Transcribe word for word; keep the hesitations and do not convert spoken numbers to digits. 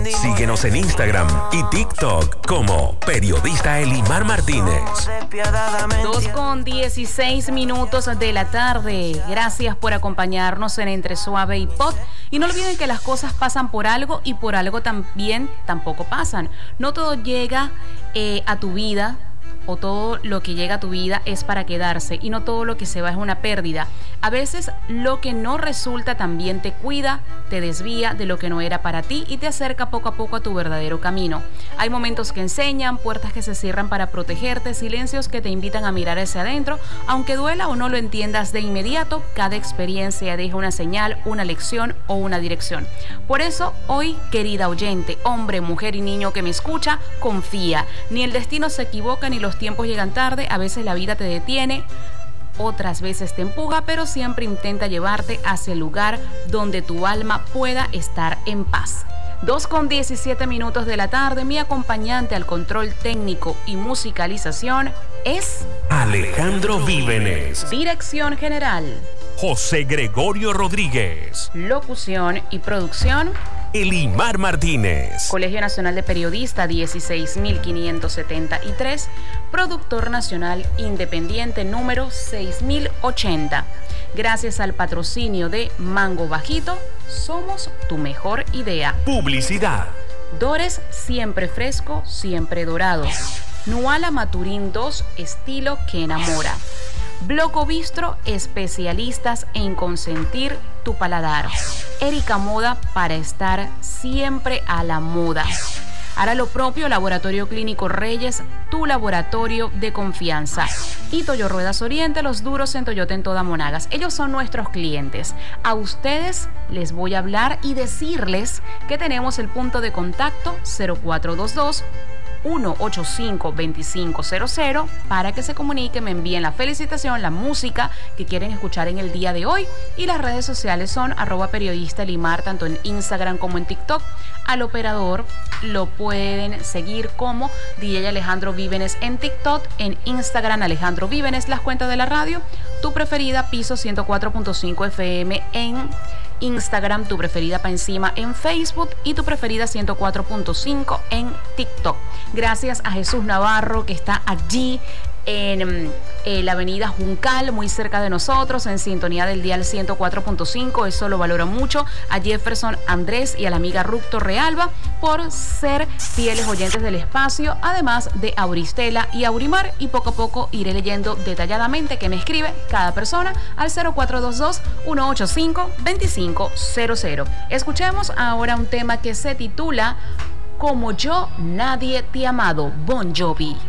Síguenos en Instagram y TikTok como Periodista Elimar Martínez. dos con dieciséis minutos de la tarde. Gracias por acompañarnos en Entre Suave y Pot. Y no olviden que las cosas pasan por algo y por algo también tampoco pasan. No todo llega eh, a tu vida, o todo lo que llega a tu vida es para quedarse, y no todo lo que se va es una pérdida. A veces lo que no resulta también te cuida, te desvía de lo que no era para ti y te acerca poco a poco a tu verdadero camino. Hay momentos que enseñan, puertas que se cierran para protegerte, silencios que te invitan a mirar hacia adentro. Aunque duela o no lo entiendas de inmediato, cada experiencia deja una señal, una lección o una dirección. Por eso hoy, querida oyente, hombre, mujer y niño que me escucha, confía. Ni el destino se equivoca ni los tiempos llegan tarde. A veces la vida te detiene, otras veces te empuja, pero siempre intenta llevarte hacia el lugar donde tu alma pueda estar en paz. dos con diecisiete minutos de la tarde. Mi acompañante al control técnico y musicalización es Alejandro Vívenes. Dirección general José Gregorio Rodríguez. Locución y producción Elimar Martínez. Colegio Nacional de Periodistas dieciséis mil quinientos setenta y tres, Productor Nacional Independiente número seis mil ochenta. Gracias al patrocinio de Mango Bajito, somos tu mejor idea. Publicidad. Dores siempre fresco, siempre dorado. Nuala Maturín dos, estilo que enamora. Bloco Bistro, especialistas en consentir tu paladar. Erika Moda, para estar siempre a la moda. Hará lo propio Laboratorio Clínico Reyes, tu laboratorio de confianza. Y Toyo Ruedas Oriente, los duros en Toyota en toda Monagas. Ellos son nuestros clientes. A ustedes les voy a hablar y decirles que tenemos el punto de contacto cero cuatro dos dos, uno ocho cinco, dos cinco cero cero para que se comuniquen, me envíen la felicitación, la música que quieren escuchar en el día de hoy. Y las redes sociales son arroba periodista Elimar, tanto en Instagram como en TikTok. Al operador lo pueden seguir como D J Alejandro Vívenes en TikTok, en Instagram Alejandro Vívenes, las cuentas de la radio, tu preferida Piso ciento cuatro punto cinco F M en Instagram, tu preferida pa' encima en Facebook y tu preferida ciento cuatro punto cinco en TikTok. Gracias a Jesús Navarro, que está allí en eh, la avenida Juncal, muy cerca de nosotros, en sintonía del dial ciento cuatro punto cinco. Eso lo valoro mucho. A Jefferson Andrés y a la amiga Ruth Torrealba por ser fieles oyentes del espacio, además de Auristela y Aurimar. Y poco a poco iré leyendo detalladamente que me escribe cada persona al cero cuatro dos dos, uno ocho cinco, dos cinco cero cero. Escuchemos ahora un tema que se titula Como yo nadie te ha amado, Bon Jovi.